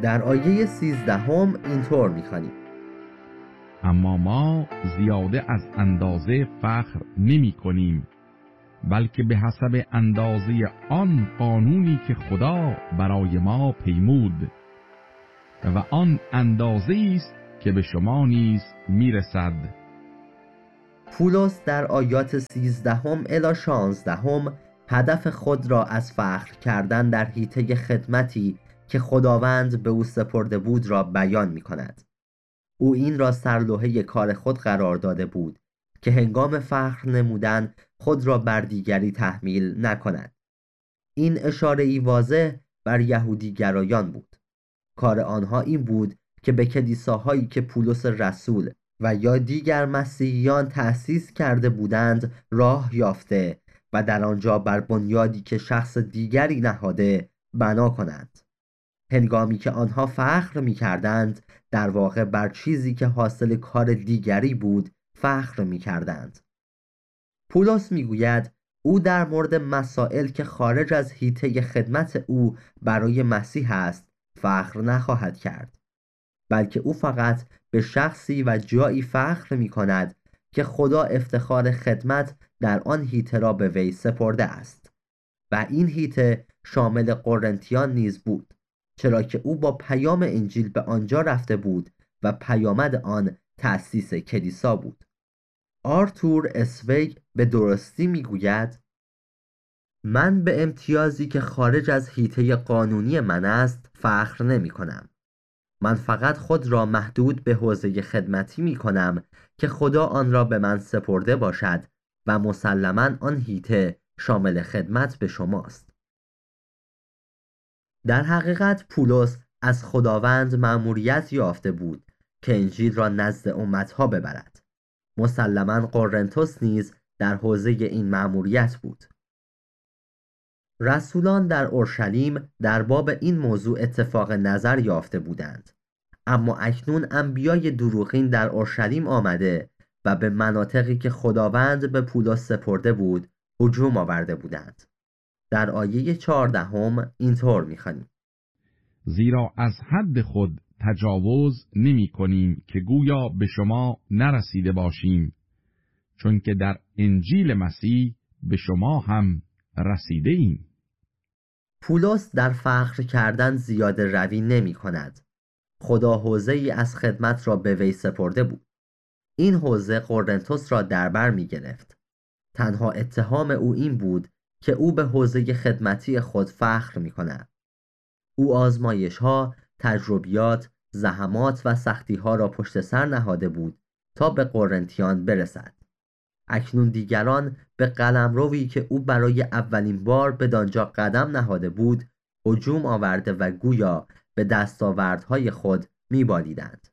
در آیه 13 اینطور می‌خوانیم: اما ما زیاده از اندازه فخر نمی کنیم، بلکه به حسب اندازه آن قانونی که خدا برای ما پیمود و آن اندازه‌ای است که به شما نیز میرسد. پولس در آیات 13 الی 16 هدف خود را از فخر کردن در حیطه خدمتی که خداوند به او سپرده بود را بیان می کند. او این را سرلوحه کار خود قرار داده بود که هنگام فخر نمودن خود را بر دیگری تحمیل نکند. این اشاره‌ای واضح بر یهودی گرایان بود. کار آنها این بود که به کلیساهایی که پولس رسول و یا دیگر مسیحیان تأسیس کرده بودند راه یافته و در آنجا بر بنیادی که شخص دیگری نهاده بنا کنند. هنگامی که آنها فخر می کردند در واقع بر چیزی که حاصل کار دیگری بود فخر می کردند. پولس می گوید او در مورد مسائل که خارج از حیطه خدمت او برای مسیح است فخر نخواهد کرد، بلکه او فقط به شخصی و جایی فخر می کند که خدا افتخار خدمت در آن حیطه را به وی سپرده است و این حیطه شامل قرنتیان نیز بود، چرا که او با پیام انجیل به آنجا رفته بود و پیامد آن تأسیس کلیسا بود. آرتور اسویگ به درستی می گوید من به امتیازی که خارج از حیطه قانونی من است فخر نمی کنم. من فقط خود را محدود به حوزه خدمتی می کنم که خدا آن را به من سپرده باشد و مسلماً آن حیطه شامل خدمت به شماست. در حقیقت پولس از خداوند مأموریت یافته بود که انجیل را نزد امتها ببرد. مسلماً قرنتس نیز در حوزه این مأموریت بود. رسولان در اورشلیم در باب این موضوع اتفاق نظر یافته بودند، اما اکنون انبیای دروغین در اورشلیم آمده و به مناطقی که خداوند به پولس سپرده بود هجوم آورده بودند. در آیه 14 اینطور می‌خوانیم: زیرا از حد خود تجاوز نمی کنیم که گویا به شما نرسیده باشیم، چون که در انجیل مسیح به شما هم رسیده ایم. پولس در فخر کردن زیاده روی نمی کند. خدا حوزه‌ای از خدمت را به وی سپرده بود. این حوزه قرنتس را در بر می گرفت. تنها اتهام او این بود که او به حوزه خدمتی خود فخر می کند. او آزمایش‌ها، تجربیات، زحمات و سختی‌ها را پشت سر نهاده بود تا به قرنتیان برسد. اکنون دیگران به قلمروی که او برای اولین بار بدانجا قدم نهاده بود هجوم آورده و گویا به دستاوردهای خود می‌بالیدند.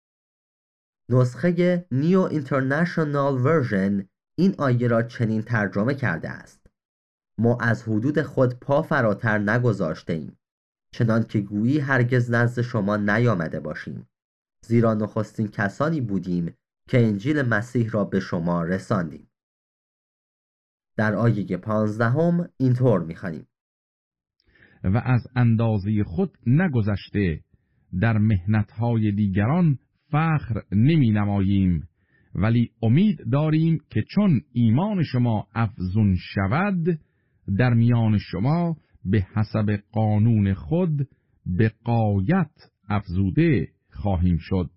نسخه نیو اینترنشنال ورژن این آیه را چنین ترجمه کرده است: ما از حدود خود پا فراتر نگذاشته ایم، چنان که گویی هرگز نزد شما نیامده باشیم، زیرا نخستین کسانی بودیم که انجیل مسیح را به شما رساندیم. در آیه 15 اینطور می‌خوانیم: و از اندازه خود نگذشته در محنت‌های دیگران فخر نمی نماییم، ولی امید داریم که چون ایمان شما افزون شود در میان شما به حسب قانون خود به غایت افزوده خواهیم شد.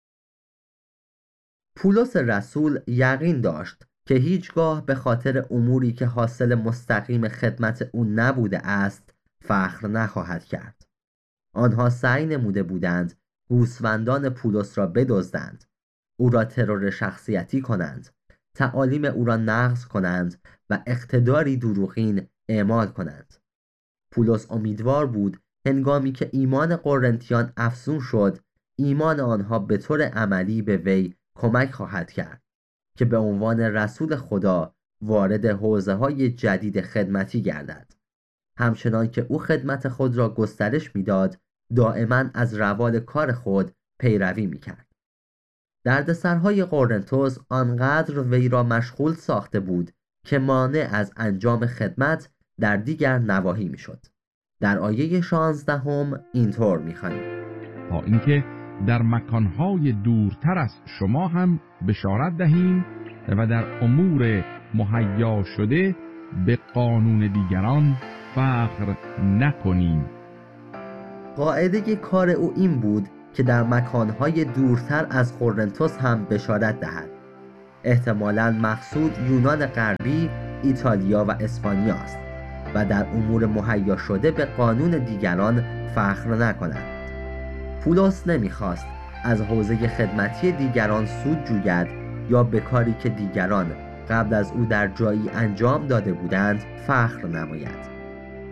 پولس رسول یقین داشت که هیچگاه به خاطر اموری که حاصل مستقیم خدمت او نبوده است فخر نخواهد کرد. آنها سعی نموده بودند گوسفندان پولس را بدزدند، او را ترور شخصیتی کنند، تعالیم او را نقض کنند و اقتداری دروغین اعمال کنند. پولس امیدوار بود هنگامی که ایمان قرنتیان افزون شد ایمان آنها به طور عملی به وی کمک خواهد کرد که به عنوان رسول خدا وارد حوزه‌های جدید خدمتی گردد. همچنان که او خدمت خود را گسترش می‌داد، دائما از روال کار خود پیروی می‌کرد. دردسرهای قرنتس آنقدر وی را مشغول ساخته بود که مانع از انجام خدمت در دیگر نواحی می‌شد. در آیه 16 اینطور می‌خوانیم: تا اینکه در مکانهای دورتر از شما هم بشارت دهیم و در امور مهیا شده به قانون دیگران فخر نکنیم. قاعده کار او این بود که در مکانهای دورتر از قرنتس هم بشارت دهد. احتمالاً مقصود یونان غربی، ایتالیا و اسپانیا است و در امور مهیا شده به قانون دیگران فخر نکند. پولس نمیخواست از حوزه خدمتی دیگران سود جوید یا به کاری که دیگران قبل از او در جایی انجام داده بودند فخر نماید.